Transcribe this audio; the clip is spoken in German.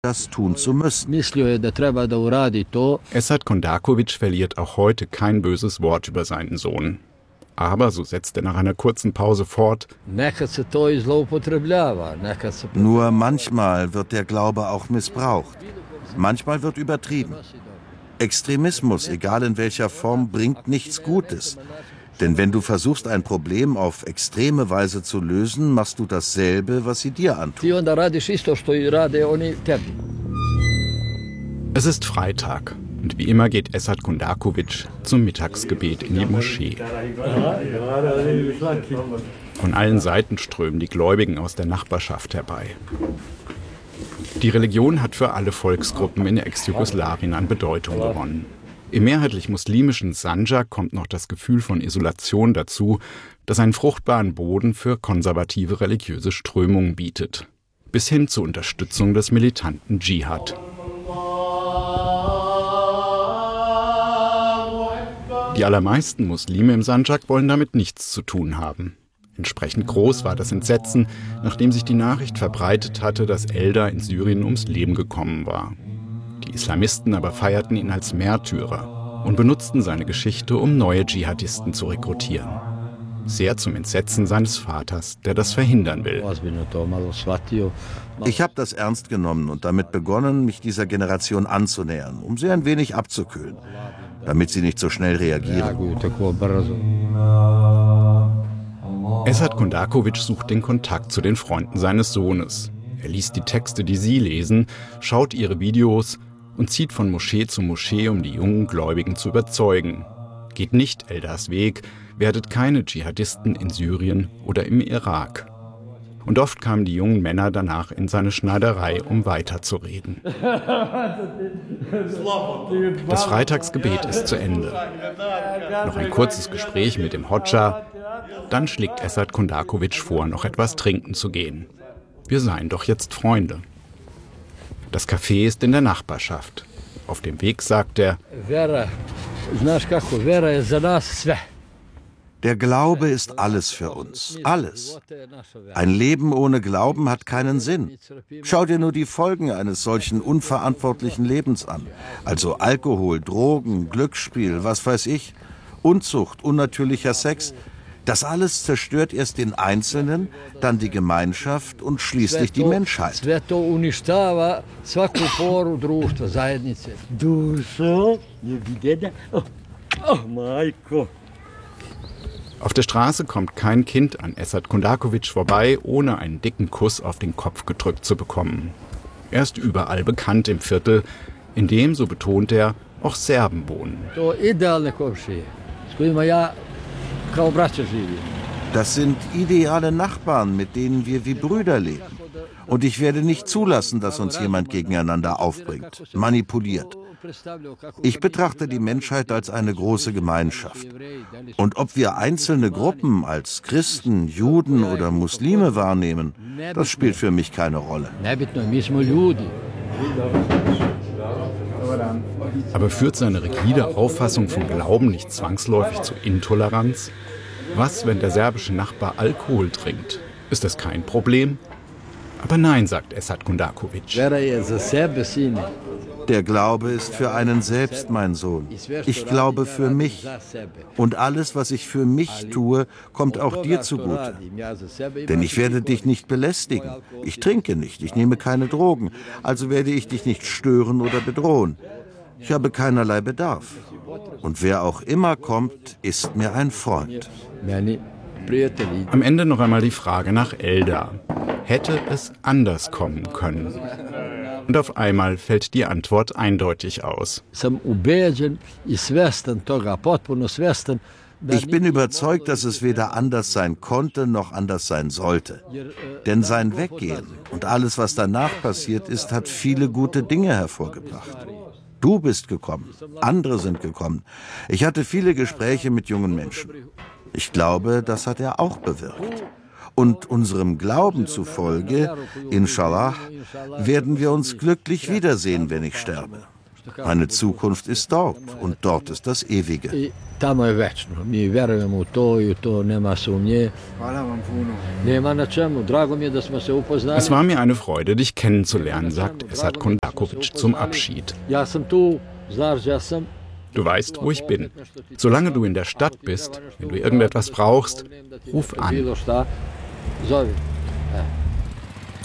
das tun zu müssen. Esad Kondaković verliert auch heute kein böses Wort über seinen Sohn. Aber, so setzt er nach einer kurzen Pause fort, nur manchmal wird der Glaube auch missbraucht. Manchmal wird übertrieben. Extremismus, egal in welcher Form, bringt nichts Gutes. Denn wenn du versuchst, ein Problem auf extreme Weise zu lösen, machst du dasselbe, was sie dir antun. Es ist Freitag und wie immer geht Esad Kondaković zum Mittagsgebet in die Moschee. Von allen Seiten strömen die Gläubigen aus der Nachbarschaft herbei. Die Religion hat für alle Volksgruppen in Ex-Jugoslawien an Bedeutung gewonnen. Im mehrheitlich muslimischen Sandžak kommt noch das Gefühl von Isolation dazu, das einen fruchtbaren Boden für konservative religiöse Strömungen bietet. Bis hin zur Unterstützung des militanten Dschihad. Die allermeisten Muslime im Sandžak wollen damit nichts zu tun haben. Entsprechend groß war das Entsetzen, nachdem sich die Nachricht verbreitet hatte, dass Eldar in Syrien ums Leben gekommen war. Die Islamisten aber feierten ihn als Märtyrer und benutzten seine Geschichte, um neue Dschihadisten zu rekrutieren. Sehr zum Entsetzen seines Vaters, der das verhindern will. Ich habe das ernst genommen und damit begonnen, mich dieser Generation anzunähern, um sie ein wenig abzukühlen, damit sie nicht so schnell reagieren. Esad Kondaković sucht den Kontakt zu den Freunden seines Sohnes. Er liest die Texte, die sie lesen, schaut ihre Videos und zieht von Moschee zu Moschee, um die jungen Gläubigen zu überzeugen. Geht nicht Eldars Weg, werdet keine Dschihadisten in Syrien oder im Irak. Und oft kamen die jungen Männer danach in seine Schneiderei, um weiterzureden. Das Freitagsgebet ist zu Ende. Noch ein kurzes Gespräch mit dem Hodja. Dann schlägt Esad Kondaković vor, noch etwas trinken zu gehen. Wir seien doch jetzt Freunde. Das Café ist in der Nachbarschaft. Auf dem Weg sagt er: Der Glaube ist alles für uns, alles. Ein Leben ohne Glauben hat keinen Sinn. Schau dir nur die Folgen eines solchen unverantwortlichen Lebens an. Also Alkohol, Drogen, Glücksspiel, was weiß ich, Unzucht, unnatürlicher Sex. Das alles zerstört erst den Einzelnen, dann die Gemeinschaft und schließlich die Menschheit. Auf der Straße kommt kein Kind an Esad Kondaković vorbei, ohne einen dicken Kuss auf den Kopf gedrückt zu bekommen. Er ist überall bekannt im Viertel, in dem, so betont er, auch Serben wohnen. Das sind ideale Nachbarn, mit denen wir wie Brüder leben. Und ich werde nicht zulassen, dass uns jemand gegeneinander aufbringt, manipuliert. Ich betrachte die Menschheit als eine große Gemeinschaft. Und ob wir einzelne Gruppen als Christen, Juden oder Muslime wahrnehmen, das spielt für mich keine Rolle. Aber führt seine rigide Auffassung vom Glauben nicht zwangsläufig zu Intoleranz? Was, wenn der serbische Nachbar Alkohol trinkt? Ist das kein Problem? Aber nein, sagt Esad Kondaković. Der Glaube ist für einen selbst, mein Sohn. Ich glaube für mich. Und alles, was ich für mich tue, kommt auch dir zugute. Denn ich werde dich nicht belästigen. Ich trinke nicht, ich nehme keine Drogen. Also werde ich dich nicht stören oder bedrohen. Ich habe keinerlei Bedarf. Und wer auch immer kommt, ist mir ein Freund. Am Ende noch einmal die Frage nach Eldar. Hätte es anders kommen können? Und auf einmal fällt die Antwort eindeutig aus. Ich bin überzeugt, dass es weder anders sein konnte, noch anders sein sollte. Denn sein Weggehen und alles, was danach passiert ist, hat viele gute Dinge hervorgebracht. Du bist gekommen, andere sind gekommen. Ich hatte viele Gespräche mit jungen Menschen. Ich glaube, das hat er auch bewirkt. Und unserem Glauben zufolge, inshallah, werden wir uns glücklich wiedersehen, wenn ich sterbe. Eine Zukunft ist dort und dort ist das Ewige. Es war mir eine Freude, dich kennenzulernen, sagt Esad Kondakovic zum Abschied. Du weißt, wo ich bin. Solange du in der Stadt bist, wenn du irgendetwas brauchst, ruf an.